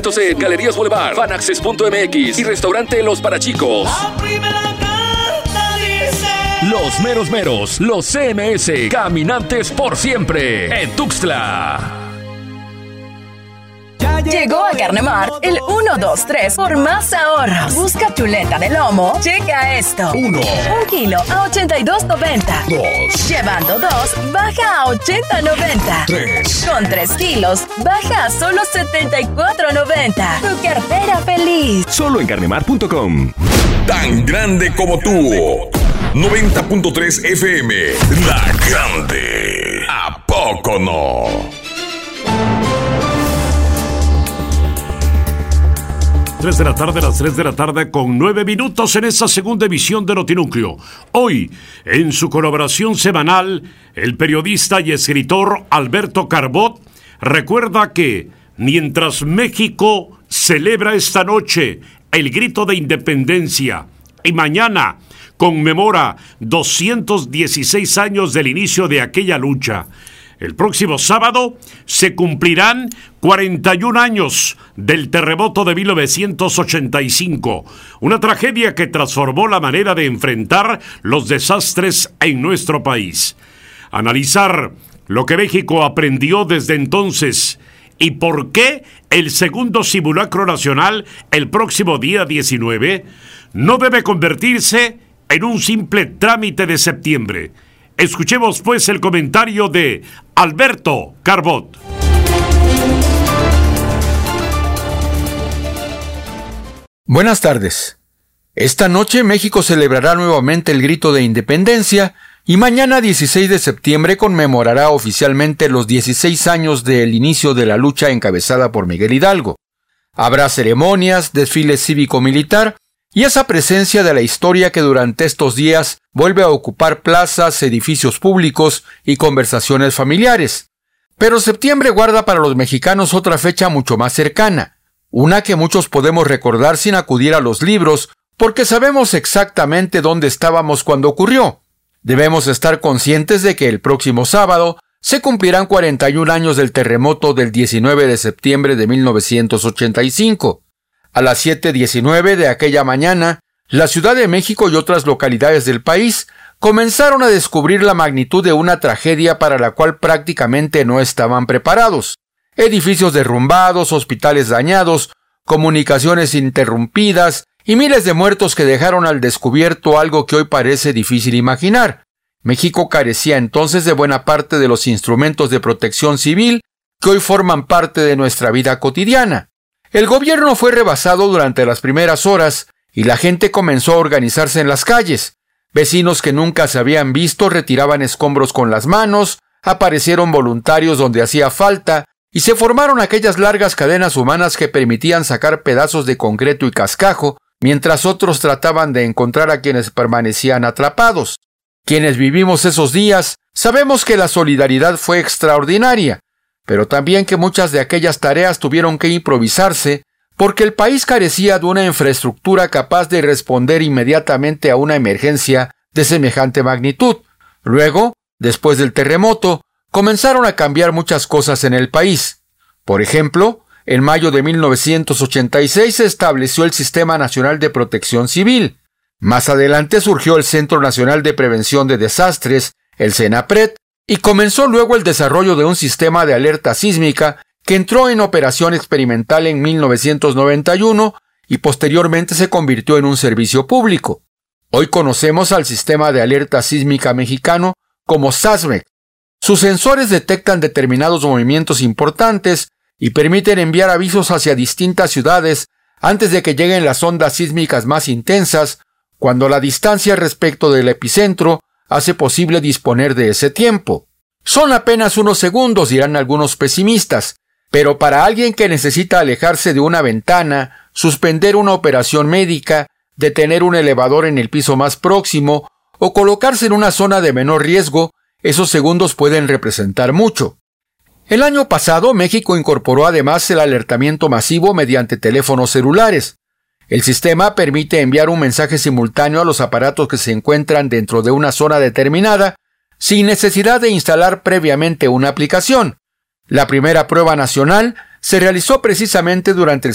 C, Galerías Boulevard, Fanaccess.mx y Restaurante Los Parachicos. Los meros meros, los CMS, caminantes por siempre, en Tuxtla. Llegó a Carnemart el 1, 2, 3 por más ahorros. Busca chuleta de lomo. Checa esto. 1. 1 kilo a 82.90. 2. Llevando 2, baja a 80.90. 3. Con 3 kilos, baja a solo 74.90. Tu cartera feliz. Solo en carnemart.com. Tan grande como tú. 90.3 FM. La Grande. ¿A poco no? 3 de la tarde, las 3 de la tarde con 9 minutos en esta segunda emisión de Notinúcleo. Hoy, en su colaboración semanal, el periodista y escritor Alberto Carbot recuerda que mientras México celebra esta noche el grito de independencia y mañana conmemora 216 años del inicio de aquella lucha, el próximo sábado se cumplirán 41 años del terremoto de 1985, una tragedia que transformó la manera de enfrentar los desastres en nuestro país. Analizar lo que México aprendió desde entonces y por qué el segundo simulacro nacional el próximo día 19 no debe convertirse en un simple trámite de septiembre. Escuchemos pues el comentario de Alberto Carbot. Buenas tardes. Esta noche México celebrará nuevamente el grito de independencia y mañana 16 de septiembre conmemorará oficialmente los 16 años del inicio de la lucha encabezada por Miguel Hidalgo. Habrá ceremonias, desfile cívico-militar y esa presencia de la historia que durante estos días vuelve a ocupar plazas, edificios públicos y conversaciones familiares. Pero septiembre guarda para los mexicanos otra fecha mucho más cercana, una que muchos podemos recordar sin acudir a los libros porque sabemos exactamente dónde estábamos cuando ocurrió. Debemos estar conscientes de que el próximo sábado se cumplirán 41 años del terremoto del 19 de septiembre de 1985. A las 7:19 de aquella mañana, la Ciudad de México y otras localidades del país comenzaron a descubrir la magnitud de una tragedia para la cual prácticamente no estaban preparados. Edificios derrumbados, hospitales dañados, comunicaciones interrumpidas y miles de muertos que dejaron al descubierto algo que hoy parece difícil imaginar. México carecía entonces de buena parte de los instrumentos de protección civil que hoy forman parte de nuestra vida cotidiana. El gobierno fue rebasado durante las primeras horas y la gente comenzó a organizarse en las calles. Vecinos que nunca se habían visto retiraban escombros con las manos, aparecieron voluntarios donde hacía falta y se formaron aquellas largas cadenas humanas que permitían sacar pedazos de concreto y cascajo, mientras otros trataban de encontrar a quienes permanecían atrapados. Quienes vivimos esos días sabemos que la solidaridad fue extraordinaria, pero también que muchas de aquellas tareas tuvieron que improvisarse porque el país carecía de una infraestructura capaz de responder inmediatamente a una emergencia de semejante magnitud. Luego, después del terremoto, comenzaron a cambiar muchas cosas en el país. Por ejemplo, en mayo de 1986 se estableció el Sistema Nacional de Protección Civil. Más adelante surgió el Centro Nacional de Prevención de Desastres, el CENAPRED, y comenzó luego el desarrollo de un sistema de alerta sísmica que entró en operación experimental en 1991 y posteriormente se convirtió en un servicio público. Hoy conocemos al Sistema de Alerta Sísmica Mexicano como SASMEX. Sus sensores detectan determinados movimientos importantes y permiten enviar avisos hacia distintas ciudades antes de que lleguen las ondas sísmicas más intensas, cuando la distancia respecto del epicentro hace posible disponer de ese tiempo. Son apenas unos segundos, dirán algunos pesimistas, pero para alguien que necesita alejarse de una ventana, suspender una operación médica, detener un elevador en el piso más próximo o colocarse en una zona de menor riesgo, esos segundos pueden representar mucho. El año pasado, México incorporó además el alertamiento masivo mediante teléfonos celulares. El sistema permite enviar un mensaje simultáneo a los aparatos que se encuentran dentro de una zona determinada, sin necesidad de instalar previamente una aplicación. La primera prueba nacional se realizó precisamente durante el